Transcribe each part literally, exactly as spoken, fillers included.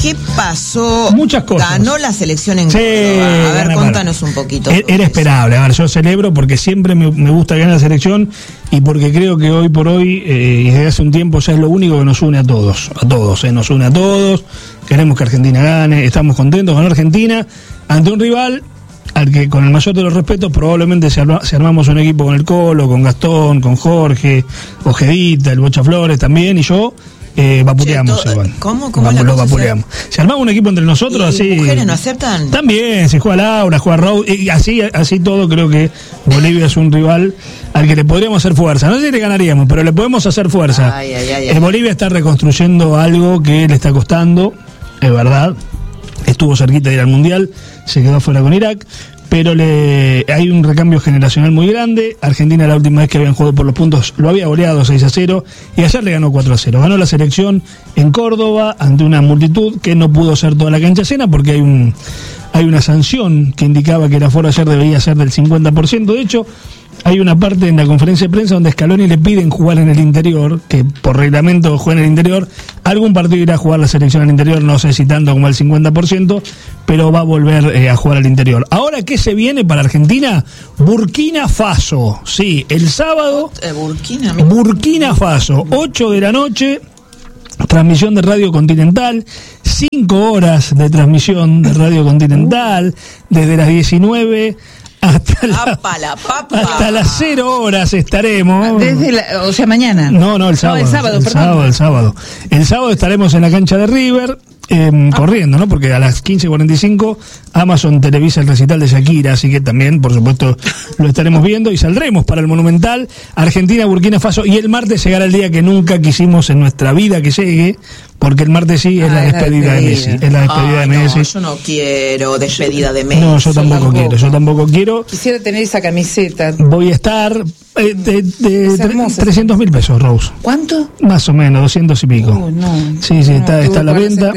¿qué pasó? Muchas cosas. Ganó la selección en sí, Córdoba. A ver, gana, contanos un poquito. Era, era esperable. A ver, yo celebro porque siempre me, me gusta ganar la selección y porque creo que hoy por hoy, eh, y desde hace un tiempo, ya es lo único que nos une a todos. A todos, eh, nos une a todos. Queremos que Argentina gane, estamos contentos. Ganó Argentina ante un rival al que, con el mayor de los respetos, probablemente si, arma, si armamos un equipo con el Colo, con Gastón, con Jorge, Ojedita, el Bocha Flores también, y yo, eh, vapuleamos igual. ¿Cómo? ¿Cómo Vamos, la lo vapuleamos. Si armamos un equipo entre nosotros, ¿Y así... mujeres no aceptan? También, si juega Laura, juega Rose, y así, así todo, creo que Bolivia es un rival al que le podríamos hacer fuerza. No sé si le ganaríamos, pero le podemos hacer fuerza. Ay, ay, ay, ay. Eh, Bolivia está reconstruyendo algo que le está costando, es verdad. Estuvo cerquita de ir al Mundial, se quedó fuera con Irak, pero le hay un recambio generacional muy grande. Argentina, la última vez que habían jugado por los puntos, lo había goleado seis a cero y ayer le ganó cuatro a cero. Ganó la selección en Córdoba ante una multitud que no pudo ser toda la cancha llena porque hay un hay una sanción que indicaba que el aforo ayer debería ser del cincuenta por ciento. De hecho, hay una parte en la conferencia de prensa donde Scaloni le piden jugar en el interior, que por reglamento juega en el interior. Algún partido irá a jugar la selección al interior, no sé si tanto como el cincuenta por ciento, pero va a volver eh, a jugar al interior. Ahora, ¿qué se viene para Argentina? Burkina Faso. Sí, el sábado, Eh, Burkina, Burkina Faso, ocho de la noche, transmisión de Radio Continental, cinco horas de transmisión de Radio Continental, desde las diecinueve hasta, la, Papa, la papa. hasta las cero horas estaremos. Desde la, o sea, mañana. No, no, el sábado. No, el sábado, el perdón. sábado, el sábado. El sábado estaremos en la cancha de River, eh, ah. corriendo, ¿no? Porque a las quince cuarenta y cinco Amazon televisa el recital de Shakira, así que también, por supuesto, lo estaremos viendo y saldremos para el Monumental, Argentina, Burkina Faso, y el martes llegará el día que nunca quisimos en nuestra vida que llegue, porque el martes sí es ah, la despedida, despedida de Messi. Es la despedida Ay, de Messi. No, yo no quiero despedida de Messi. No, yo tampoco, yo tampoco quiero, yo tampoco quiero. Quisiera tener esa camiseta. Voy a estar eh, de, de tre- trescientos mil pesos, Rose. ¿Cuánto? Más o menos, doscientos y pico. Oh, no. Sí, sí, no, está, está a la venta.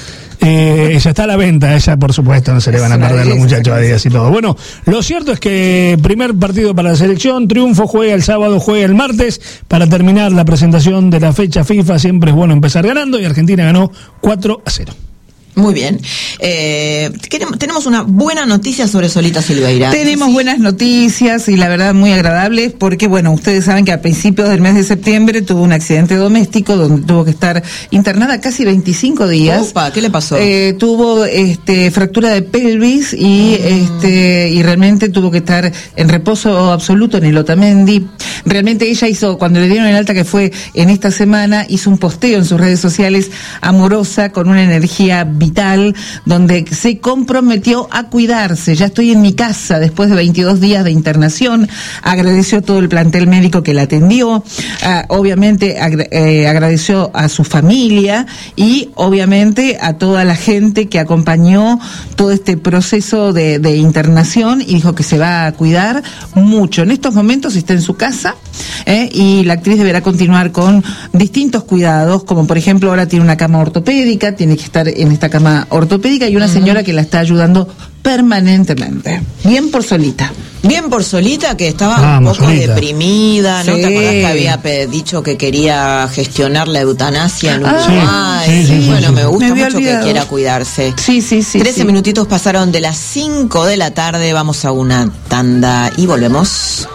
Eh, ella está a la venta, ella por supuesto no se le van a perder los muchachos a días y todo. Bueno, lo cierto es que primer partido para la selección, triunfo, juega el sábado, juega el martes, para terminar la presentación de la fecha FIFA. Siempre es bueno empezar ganando y Argentina ganó cuatro a cero. Muy bien. Eh, queremos, tenemos una buena noticia sobre Solita Silveira. Tenemos ¿sí? buenas noticias y la verdad muy agradables porque, bueno, ustedes saben que a principios del mes de septiembre tuvo un accidente doméstico donde tuvo que estar internada casi veinticinco días. Opa, ¿qué le pasó? Eh, tuvo este, fractura de pelvis y, mm. este, y realmente tuvo que estar en reposo absoluto en el Otamendi. Realmente ella hizo, cuando le dieron el alta, que fue en esta semana, hizo un posteo en sus redes sociales amorosa con una energía vital, donde se comprometió a cuidarse. Ya estoy en mi casa después de veintidós días de internación. Agradeció a todo el plantel médico que la atendió, uh, obviamente agra- eh, agradeció a su familia y obviamente a toda la gente que acompañó todo este proceso de, de internación, y dijo que se va a cuidar mucho. En estos momentos está en su casa eh, y la actriz deberá continuar con distintos cuidados, como por ejemplo ahora tiene una cama ortopédica, tiene que estar en esta cama ortopédica y una señora que la está ayudando permanentemente. Bien por Solita. Bien por Solita, que estaba Vamos, un poco Solita. deprimida, ¿no? Sí. ¿Te acordás que había pe- dicho que quería gestionar la eutanasia en Ah, Uruguay? sí, sí, sí, Bueno, sí, me sí. gusta Me había mucho olvidado. que quiera cuidarse. Sí, sí, sí. Trece sí. minutitos pasaron de las cinco de la tarde, vamos a una tanda y volvemos.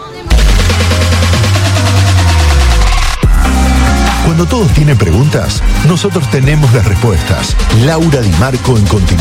Cuando todos tienen preguntas, nosotros tenemos las respuestas. Laura Di Marco en Continente.